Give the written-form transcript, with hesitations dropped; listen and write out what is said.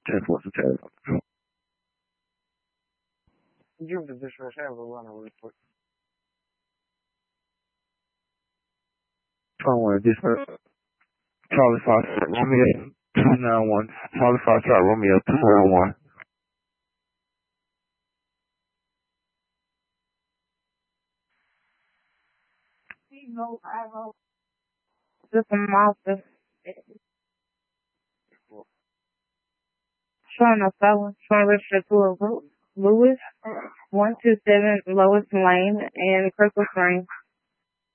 10-4 to 10. Give the dispatch, have a runner real quick. 21 dispatch. Charlie Foxtrot, Romeo 291. Charlie Foxtrot, Romeo 291. Just a monster. Showing a felon, showing registered to a Lewis 127 Lois Lane in Crystal Springs.